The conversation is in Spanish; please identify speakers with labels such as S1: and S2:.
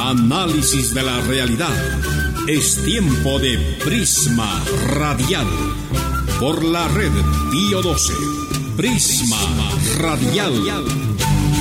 S1: Análisis de la realidad. Es tiempo de Prisma Radial. Por la red Pío 12. Prisma Radial.